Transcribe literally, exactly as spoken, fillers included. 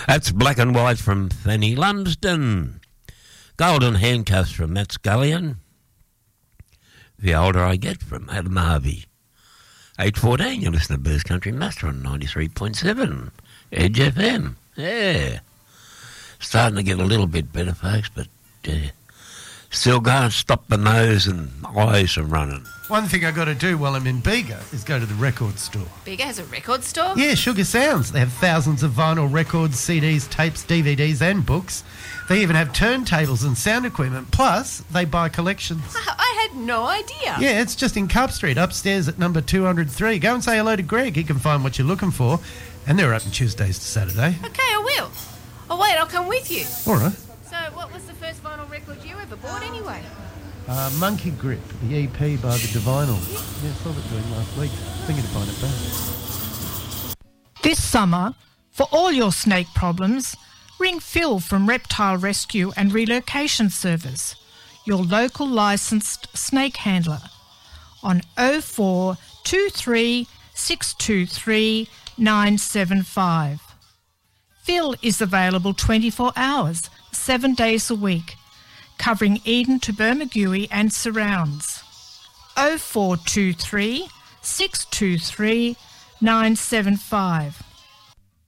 That's Black and White from Fanny Lumsden. Golden Handcuffs from Matt Scullion. The Older I Get from Adam Harvey. eight fourteen, you listen to Boost Country Master on ninety-three point seven. Edge F M. Yeah. Starting to get a little bit better, folks, but uh, still can't stop the nose and eyes from running. One thing I got to do while I'm in Bega is go to the record store. Bega has a record store? Yeah, Sugar Sounds. They have thousands of vinyl records, C Ds, tapes, D V Ds and books. They even have turntables and sound equipment. Plus, they buy collections. I had no idea. Yeah, it's just in Cup Street, upstairs at number two oh three. Go and say hello to Greg. He can find what you're looking for. And they're open Tuesdays to Saturday. Okay, I will. Oh, wait, I'll come with you. All right. So what was the first vinyl record you ever bought anyway? Uh, Monkey Grip, the E P by the Divinals. Yeah, I saw it doing last week. Thinking to find it back. This summer, for all your snake problems, ring Phil from Reptile Rescue and Relocation Service, your local licensed snake handler, on oh four two three six two three nine seven five. Phil is available twenty-four hours, seven days a week, covering Eden to Bermagui and surrounds. oh four two three six two three nine seven five.